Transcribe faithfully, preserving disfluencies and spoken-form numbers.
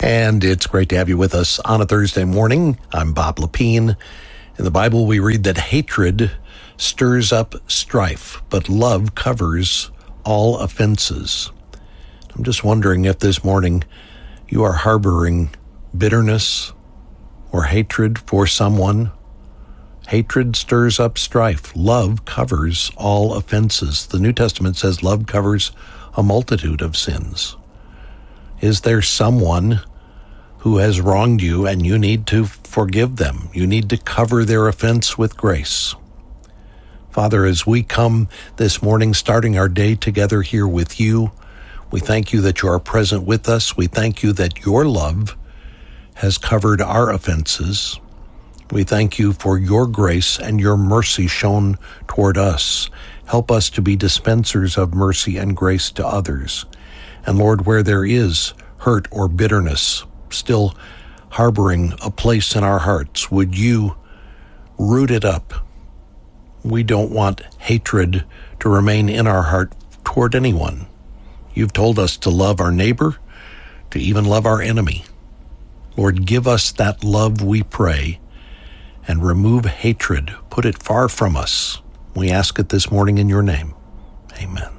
And it's great to have you with us on a Thursday morning. I'm Bob Lepine. In the Bible, we read that hatred stirs up strife, but love covers all offenses. I'm just wondering if this morning you are harboring bitterness or hatred for someone. Hatred stirs up strife. Love covers all offenses. The New Testament says love covers a multitude of sins. Is there someone who has wronged you and you need to forgive them? You need to cover their offense with grace. Father, as we come this morning, starting our day together here with you, we thank you that you are present with us. We thank you that your love has covered our offenses. We thank you for your grace and your mercy shown toward us. Help us to be dispensers of mercy and grace to others. And Lord, where there is hurt or bitterness still harboring a place in our hearts, would you root it up? We don't want hatred to remain in our heart toward anyone. You've told us to love our neighbor, to even love our enemy. Lord, give us that love, we pray, and remove hatred. Put it far from us. We ask it this morning in your name. Amen.